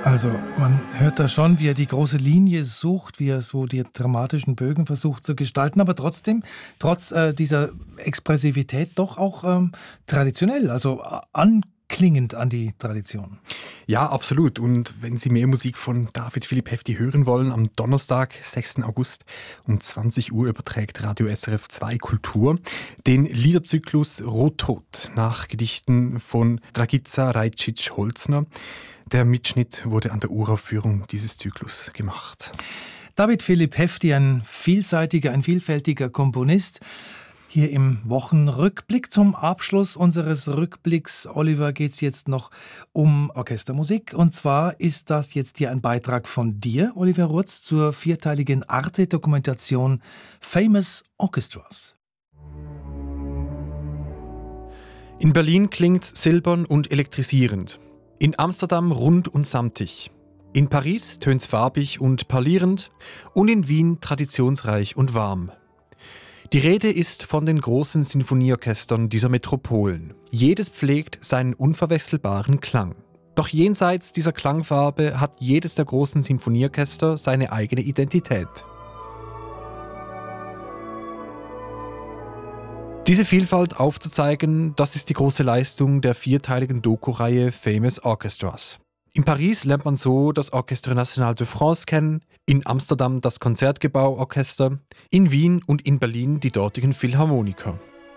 Also man hört da schon, wie er die große Linie sucht, wie er so die dramatischen Bögen versucht zu gestalten, aber trotzdem, trotz dieser Expressivität doch auch traditionell, also anklingend an die Tradition. Ja, absolut. Und wenn Sie mehr Musik von David Philipp Hefti hören wollen, am Donnerstag, 6. August um 20 Uhr überträgt Radio SRF 2 Kultur den Liederzyklus Rot-Tot nach Gedichten von Dragica Rajčić-Holzner. Der Mitschnitt wurde an der Uraufführung dieses Zyklus gemacht. David Philipp Hefti, ein vielseitiger, ein vielfältiger Komponist. Hier im Wochenrückblick zum Abschluss unseres Rückblicks, Oliver, geht es jetzt noch um Orchestermusik. Und zwar ist das jetzt hier ein Beitrag von dir, Oliver Rutz, zur vierteiligen Arte-Dokumentation Famous Orchestras. In Berlin klingt's silbern und elektrisierend. In Amsterdam rund und samtig. In Paris tönt's farbig und parlierend. Und in Wien traditionsreich und warm. Die Rede ist von den großen Sinfonieorchestern dieser Metropolen. Jedes pflegt seinen unverwechselbaren Klang. Doch jenseits dieser Klangfarbe hat jedes der großen Sinfonieorchester seine eigene Identität. Diese Vielfalt aufzuzeigen, das ist die große Leistung der vierteiligen Doku-Reihe Famous Orchestras. In Paris lernt man so das Orchestre National de France kennen, in Amsterdam das Konzertgebauorchester, in Wien und in Berlin die dortigen Philharmoniker.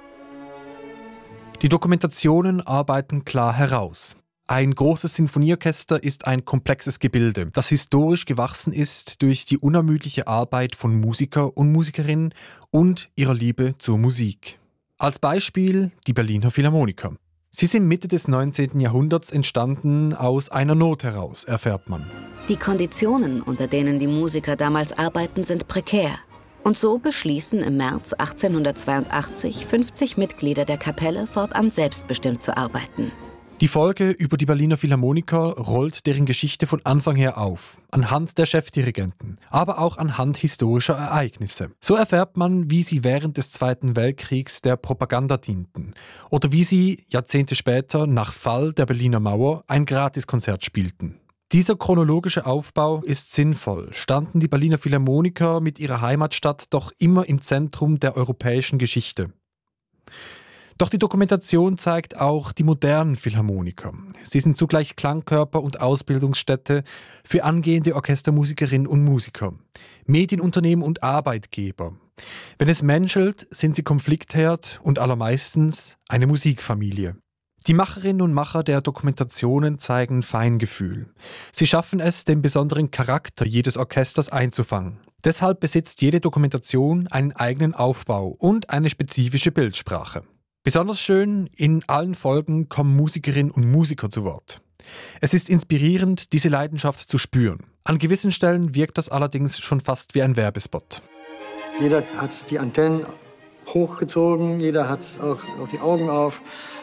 Die Dokumentationen arbeiten klar heraus. Ein großes Sinfonieorchester ist ein komplexes Gebilde, das historisch gewachsen ist durch die unermüdliche Arbeit von Musiker und Musikerinnen und ihrer Liebe zur Musik. Als Beispiel die Berliner Philharmoniker. Sie sind Mitte des 19. Jahrhunderts entstanden aus einer Not heraus, erfährt man. Die Konditionen, unter denen die Musiker damals arbeiten, sind prekär. Und so beschließen im März 1882 50 Mitglieder der Kapelle fortan selbstbestimmt zu arbeiten. Die Folge über die Berliner Philharmoniker rollt deren Geschichte von Anfang her auf, anhand der Chefdirigenten, aber auch anhand historischer Ereignisse. So erfährt man, wie sie während des Zweiten Weltkriegs der Propaganda dienten oder wie sie Jahrzehnte später, nach Fall der Berliner Mauer, ein Gratiskonzert spielten. Dieser chronologische Aufbau ist sinnvoll, standen die Berliner Philharmoniker mit ihrer Heimatstadt doch immer im Zentrum der europäischen Geschichte. Doch die Dokumentation zeigt auch die modernen Philharmoniker. Sie sind zugleich Klangkörper und Ausbildungsstätte für angehende Orchestermusikerinnen und Musiker, Medienunternehmen und Arbeitgeber. Wenn es menschelt, sind sie Konfliktherd und allermeistens eine Musikfamilie. Die Macherinnen und Macher der Dokumentationen zeigen Feingefühl. Sie schaffen es, den besonderen Charakter jedes Orchesters einzufangen. Deshalb besitzt jede Dokumentation einen eigenen Aufbau und eine spezifische Bildsprache. Besonders schön, in allen Folgen kommen Musikerinnen und Musiker zu Wort. Es ist inspirierend, diese Leidenschaft zu spüren. An gewissen Stellen wirkt das allerdings schon fast wie ein Werbespot. Jeder hat die Antennen hochgezogen, jeder hat auch die Augen auf.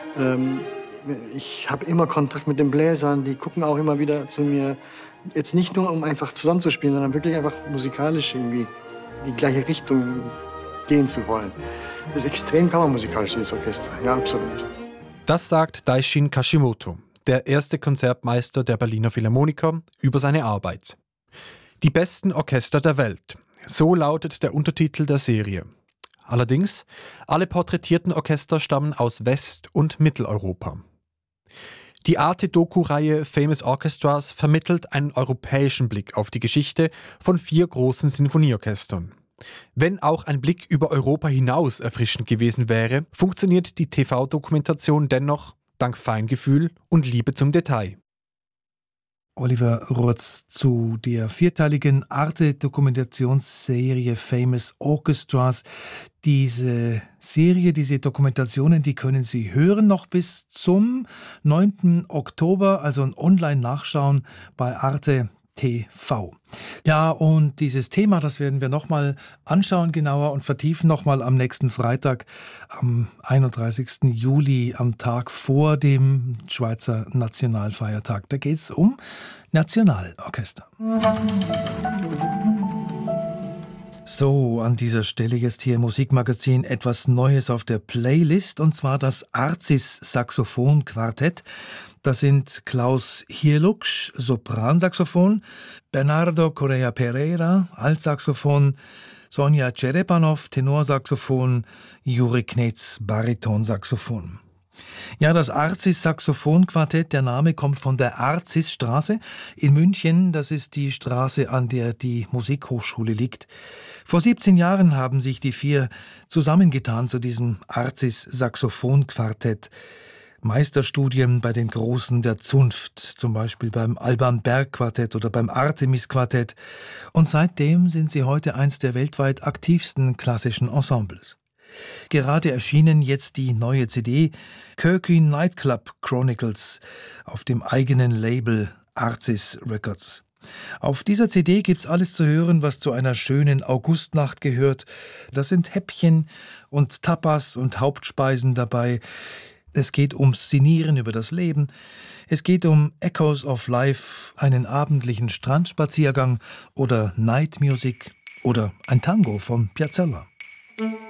Ich habe immer Kontakt mit den Bläsern, die gucken auch immer wieder zu mir. Jetzt nicht nur, um einfach zusammenzuspielen, sondern wirklich einfach musikalisch irgendwie die gleiche Richtung gehen zu wollen. Das ist extrem kammermusikalisch, dieses Orchester. Ja, absolut. Das sagt Daishin Kashimoto, der erste Konzertmeister der Berliner Philharmoniker, über seine Arbeit. Die besten Orchester der Welt. So lautet der Untertitel der Serie. Allerdings, alle porträtierten Orchester stammen aus West- und Mitteleuropa. Die Arte-Doku-Reihe Famous Orchestras vermittelt einen europäischen Blick auf die Geschichte von 4 großen Sinfonieorchestern. Wenn auch ein Blick über Europa hinaus erfrischend gewesen wäre, funktioniert die TV-Dokumentation dennoch dank Feingefühl und Liebe zum Detail. Oliver Rutz zu der vierteiligen Arte-Dokumentationsserie Famous Orchestras. Diese Serie, diese Dokumentationen, die können Sie hören noch bis zum 9. Oktober, also online nachschauen bei Arte TV. Ja, und dieses Thema, das werden wir nochmal anschauen genauer und vertiefen nochmal am nächsten Freitag, am 31. Juli, am Tag vor dem Schweizer Nationalfeiertag. Da geht es um Nationalorchester. So, an dieser Stelle jetzt hier im Musikmagazin etwas Neues auf der Playlist, und zwar das Arzis Saxophon-Quartett. Das sind Klaus Hierluksch, Sopransaxophon, Bernardo Correa Pereira, Altsaxophon, Sonja Cerepanov, Tenorsaxophon, Juri Knetz, Baritonsaxophon. Ja, das Arzis-Saxophon-Quartett, der Name kommt von der Arzisstraße in München. Das ist die Straße, an der die Musikhochschule liegt. Vor 17 Jahren haben sich die 4 zusammengetan zu diesem Arzis-Saxophon-Quartett. Meisterstudien bei den Großen der Zunft, zum Beispiel beim Alban Berg Quartett oder beim Artemis Quartett. Und seitdem sind sie heute eins der weltweit aktivsten klassischen Ensembles. Gerade erschienen jetzt die neue CD Kirky Nightclub Chronicles auf dem eigenen Label Arzis Records. Auf dieser CD gibt's alles zu hören, was zu einer schönen Augustnacht gehört. Das sind Häppchen und Tapas und Hauptspeisen dabei. Es geht ums Sinnieren über das Leben. Es geht um Echoes of Life, einen abendlichen Strandspaziergang oder Night Music oder ein Tango von Piazzolla.